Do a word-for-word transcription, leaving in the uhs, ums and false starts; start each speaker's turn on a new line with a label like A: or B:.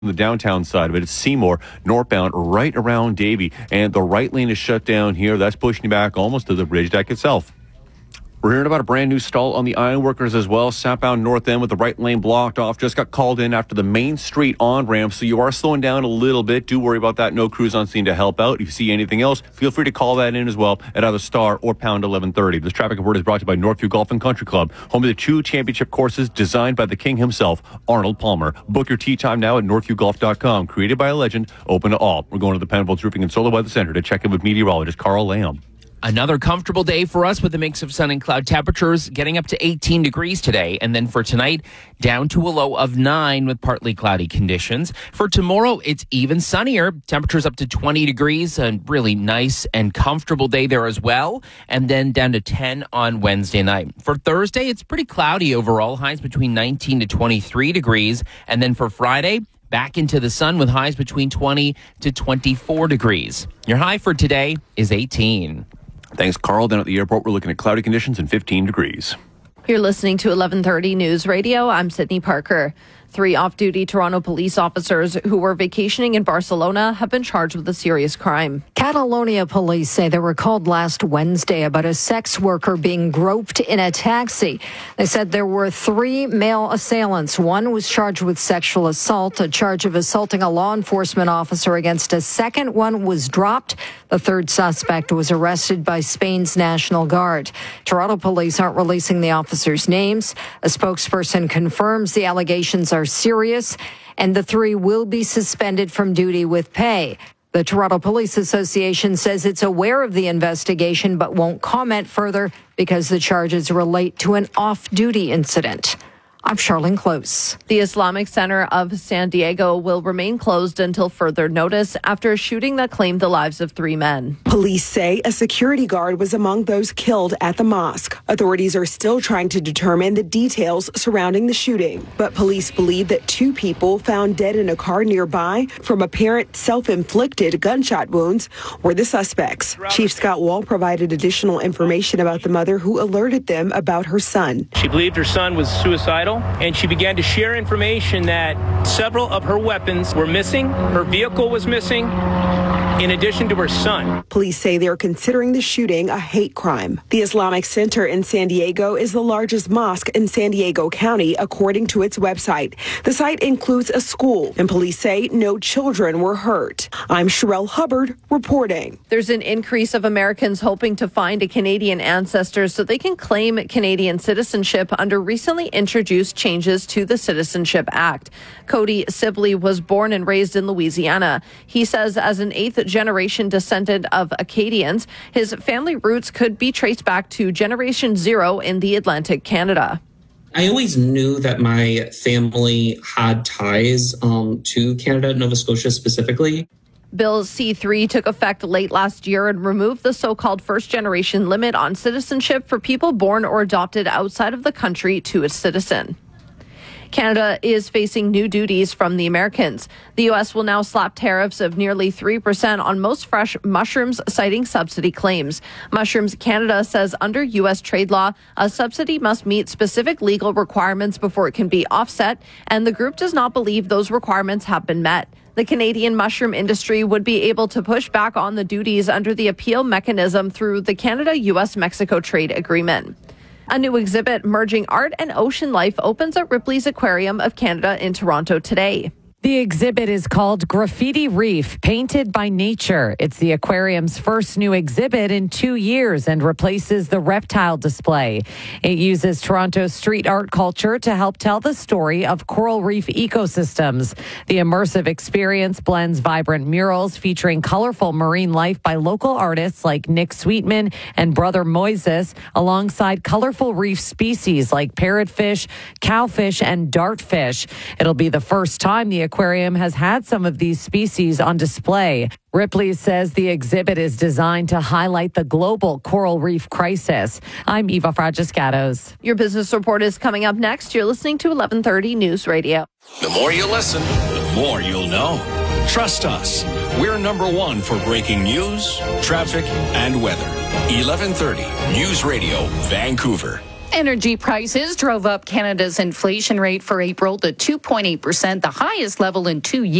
A: the downtown side of it. It's Seymour, northbound, right around Davie. And the right lane is shut down here. That's pushing you back almost to the bridge deck itself. We're hearing about a brand new stall on the Ironworkers as well. Southbound north end with the right lane blocked off. Just got called in after the Main Street on-ramp, so you are slowing down a little bit. Do worry about that. No crews on scene to help out. If you see anything else, feel free to call that in as well at either star or pound eleven thirty. This traffic report is brought to you by Northview Golf and Country Club, home of the two championship courses designed by the king himself, Arnold Palmer. Book your tee time now at northview golf dot com. Created by a legend, open to all. We're going to the Penfolds Roofing and Solar Weather Center to check in with meteorologist Carl Lamb.
B: Another comfortable day for us with a mix of sun and cloud temperatures getting up to eighteen degrees today. And then for tonight, down to a low of nine with partly cloudy conditions. For tomorrow, it's even sunnier. Temperatures up to twenty degrees. A really nice and comfortable day there as well. And then down to ten on Wednesday night. For Thursday, it's pretty cloudy overall. Highs between nineteen to twenty-three degrees. And then for Friday, back into the sun with highs between twenty to twenty-four degrees. Your high for today is eighteen.
A: Thanks, Carl. Down at the airport, we're looking at cloudy conditions and fifteen degrees.
C: You're listening to eleven thirty News Radio. I'm Sydney Parker. Three off-duty Toronto police officers who were vacationing in Barcelona have been charged with a serious crime.
D: Catalonia police say they were called last Wednesday about a sex worker being groped in a taxi. They said there were three male assailants. One was charged with sexual assault. A charge of assaulting a law enforcement officer against a second one was dropped. The third suspect was arrested by Spain's National Guard. Toronto police aren't releasing the officers' names. A spokesperson confirms the allegations are serious, and the three will be suspended from duty with pay. The Toronto Police Association says it's aware of the investigation but won't comment further because the charges relate to an off-duty incident. I'm Charlene Close.
C: The Islamic Center of San Diego will remain closed until further notice after a shooting that claimed the lives of three men.
E: Police say a security guard was among those killed at the mosque. Authorities are still trying to determine the details surrounding the shooting, but police believe that two people found dead in a car nearby from apparent self-inflicted gunshot wounds were the suspects. Chief Scott Wall provided additional information about the mother who alerted them about her son.
F: She believed her son was suicidal, and she began to share information that several of her weapons were missing, her vehicle was missing, in addition to her son.
E: Police say they're considering the shooting a hate crime. The Islamic Center in San Diego is the largest mosque in San Diego County, according to its website. The site includes a school, and police say no children were hurt. I'm Sherelle Hubbard reporting.
C: There's an increase of Americans hoping to find a Canadian ancestor so they can claim Canadian citizenship under recently introduced changes to the Citizenship Act. Cody Sibley was born and raised in Louisiana. He says as an eighth generation descendant of Acadians, his family roots could be traced back to Generation Zero in the Atlantic Canada.
G: I always knew that my family had ties um, to Canada, Nova Scotia specifically.
C: Bill C three took effect late last year and removed the so-called first-generation limit on citizenship for people born or adopted outside of the country to a citizen. Canada is facing new duties from the Americans. The U S will now slap tariffs of nearly three percent on most fresh mushrooms, citing subsidy claims. Mushrooms Canada says under U S trade law, a subsidy must meet specific legal requirements before it can be offset, and the group does not believe those requirements have been met. The Canadian mushroom industry would be able to push back on the duties under the appeal mechanism through the Canada-U S Mexico trade agreement. A new exhibit merging art and ocean life opens at Ripley's Aquarium of Canada in Toronto today.
H: The exhibit is called Graffiti Reef, Painted by Nature. It's the aquarium's first new exhibit in two years and replaces the reptile display. It uses Toronto's street art culture to help tell the story of coral reef ecosystems. The immersive experience blends vibrant murals featuring colorful marine life by local artists like Nick Sweetman and Brother Moises, alongside colorful reef species like parrotfish, cowfish, and dartfish. It'll be the first time the aquarium has had some of these species on display. Ripley says the exhibit is designed to highlight the global coral reef crisis. I'm Eva Fragiscatos.
C: Your business report is coming up next. You're listening to eleven thirty News Radio.
I: The more you listen, the more you'll know. Trust us. We're number one for breaking news, traffic, and weather. eleven thirty News Radio, Vancouver.
J: Energy prices drove up Canada's inflation rate for April to two point eight percent, the highest level in two years.